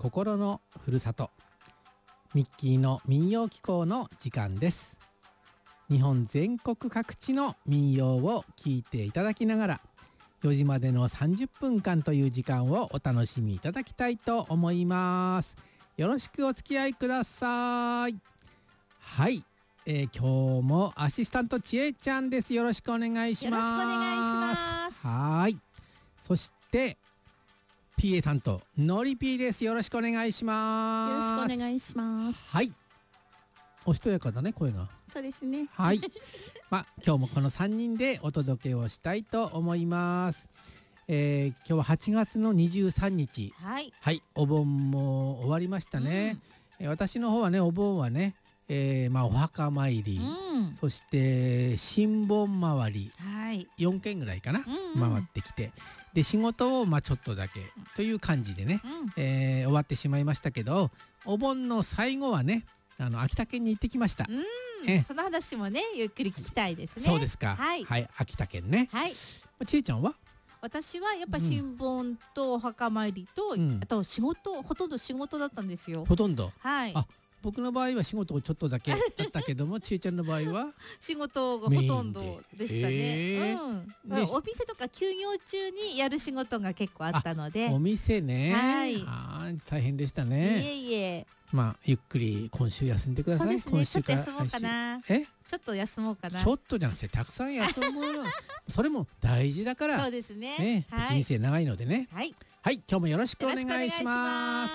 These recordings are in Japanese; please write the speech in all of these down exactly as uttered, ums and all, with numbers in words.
心のふるさと、ミッキーの民謡紀行の時間です。日本全国各地の民謡を聞いていただきながら、よじまでのさんじゅっぷんかんという時間をお楽しみいただきたいと思います。よろしくお付き合いください。はい、えー、今日もアシスタントちえちゃんです。よろしくお願いします。 よろしくお願いします。 はい、そして ピーエー 担当のりぴーです。よろしくお願いします。 よろしくお願いします。 はい、おしとやかだね、声が。 そうですね。 はいまあ今日もこのさんにんでお届けをしたいと思います。えー、今日ははちがつのにじゅうさんにち、 はい、 はい、お盆も終わりましたね、うん、えー、私の方はね、お盆はね、えー、まあお墓参り、うん、そして新盆回り、はい、よんけんぐらいかな、うんうん、回ってきて、で仕事をまあちょっとだけという感じでね、うん、えー、終わってしまいましたけど、お盆の最後はね、あの秋田県に行ってきました。 うん、えその話もね、ゆっくり聞きたいですね。 そうですか。 はい、 はい、秋田県ね。 はい。 ちえちゃんは？ 私はやっぱ新盆とお墓参りと、うん、あと仕事、ほとんど仕事だったんですよ。 ほとんど。 はい。 あ、僕の場合は仕事をちょっとだけだったけどもちえちゃんの場合は仕事がほとんどでしたね。うん、ね、お店とか休業中にやる仕事が結構あったので。 お店ね。 はい。 あ、大変でしたね。 いえいえ。 まあゆっくり今週休んでください。 そうですね、 今週からちょっと休もうかな。 え？ ちょっと休もうかな。 ちょっとじゃなくてたくさん休むそれも大事だから。 そうですね。 ね、はい、人生長いのでね。 はい。 はい、今日もよろしくお願いします。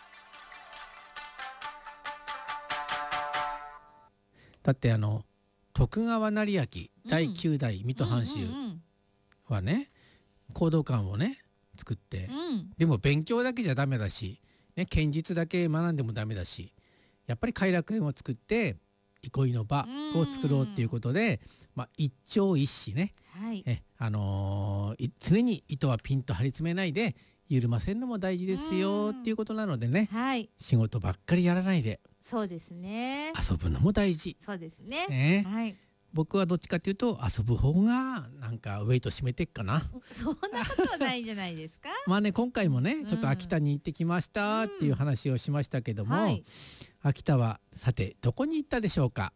だってあの徳川斉昭だいきゅうだい水戸藩主はね、講道館をね作って、うん、でも勉強だけじゃダメだし、ね、剣術だけ学んでもダメだし、やっぱり偕楽園を作って憩いの場を作ろうっていうことで、まあ、一朝一夕ね、はい、え、あのー、常に糸はピンと張り詰めないで緩ませるのも大事ですよっていうことなのでね、はい、仕事ばっかりやらないで、 そうですね、 遊ぶのも大事。 そうですね、 ね、 はい、 僕はどっちかというと遊ぶ方がなんかウェイト締めてっかな。 そんなことないじゃないですかまあね、今回もねちょっと秋田に行ってきましたっていう話をしましたけども、うん、はい、秋田はさてどこに行ったでしょうか。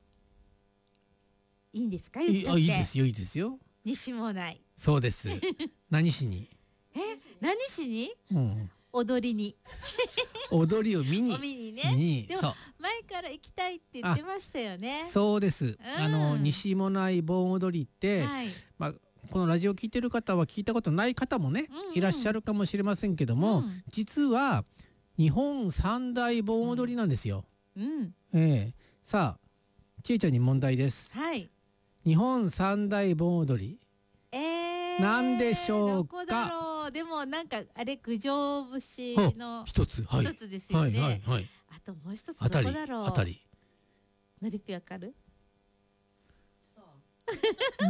いいんですか、言っちゃって。 いいですよ、いいですよ。 西もない。 そうです何しに？ え、何しに？ うん、 踊りに踊りを見に見にね。 にでも前から行きたいって言ってましたよね。 そうです、うん、あの西もない盆踊りって、はい、まあこのラジオ聞いてる方は聞いたことない方もね、うんうん、いらっしゃるかもしれませんけども、うん、実は日本三大盆踊りなんですよ。うん、えー、さあちえちゃんに問題です。 はい。 日本三大盆踊り、 えー、 何でしょうか。 どこだろう。でもなんかあれ郡上節の一つ、はい、 一つですよね。 はいはいはい、 あともう一つどこだろう。 あたりのりぴわかる？ そう。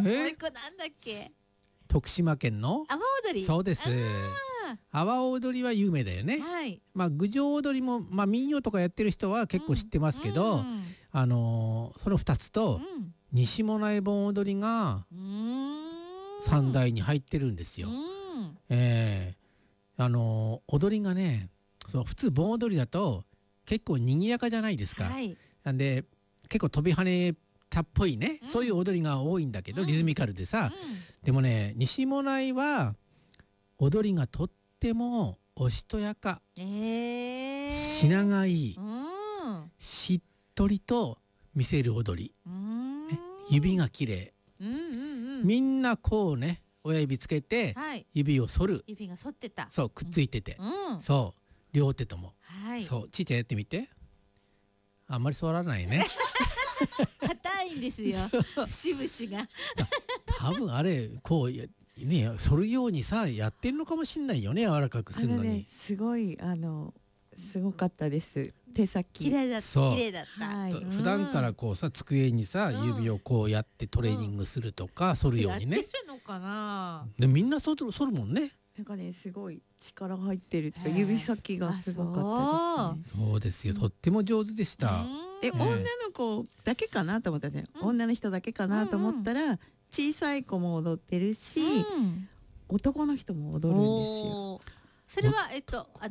え、これなんだっけ？ 徳島県の阿波踊り。 そうです。阿波踊りは有名だよね。はい。まあ郡上踊りもまあ民謡とかやってる人は結構知ってますけど、うんうん、あのー、そのふたつと、うん、西もない盆踊りが三大に入ってるんですよ。うん、えー、あのー、踊りがね、その普通盆踊りだと結構賑やかじゃないですか。はい、なんで結構飛び跳ねたっぽいね、うん、そういう踊りが多いんだけど、うん、リズミカルでさ、うん、でもね西もないは踊りがとってもおしとやか、えー、品がいい、うん、しっとりと見せる踊り、ね、指がきれい、うんうんうん、みんなこうね親指つけて指を反る、はい、 指が反ってた、 そうくっついてて、うん、そう両手とも、はい、そうちいちゃんやってみて。あんまり反らないね硬いんですよ節々が多分あれこうね反るようにさやってるのかもしれないよね、柔らかくするのに。 ね、すごいあのすごかったです。手先綺麗だった、綺麗だった、はい、 普段からこうさ机にさ、うん、指をこうやってトレーニングするとか、うん、反るようにね。 やってるのかな。 でみんな反る、反るもんね。 なんかねすごい力入ってるっていうか指先がすごかったですね。 そうですよ、とっても上手でした。 で、うん、女の子だけかなと思ったね、うん、女の人だけかなと思ったら、うんうん、小さい子も踊ってるし、うん、男の人も踊るんですよ。 それはえっと